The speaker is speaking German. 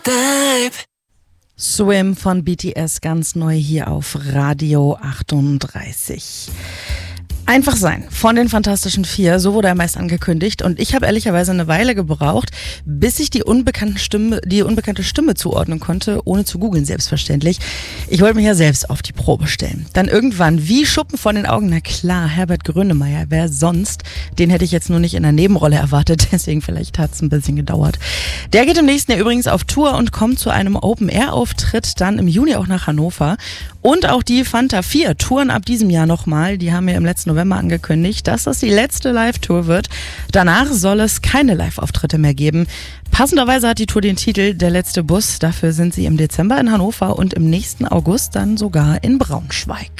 Swim von BTS ganz neu hier auf Radio 38. Einfach sein von den Fantastischen Vier, so wurde er meist angekündigt und ich habe ehrlicherweise eine Weile gebraucht, bis ich die unbekannte Stimme zuordnen konnte, ohne zu googeln selbstverständlich. Ich wollte mich ja selbst auf die Probe stellen. Dann irgendwann, wie Schuppen von den Augen, na klar, Herbert Grönemeyer, wer sonst? Den hätte ich jetzt nur nicht in der Nebenrolle erwartet, deswegen vielleicht hat es ein bisschen gedauert. Der geht im nächsten Jahr übrigens auf Tour und kommt zu einem Open-Air-Auftritt dann im Juni auch nach Hannover. Und auch die Fanta 4 touren ab diesem Jahr nochmal. Die haben wir im letzten November angekündigt, dass das die letzte Live-Tour wird. Danach soll es keine Live-Auftritte mehr geben. Passenderweise hat die Tour den Titel Der letzte Bus. Dafür sind sie im Dezember in Hannover und im nächsten August dann sogar in Braunschweig.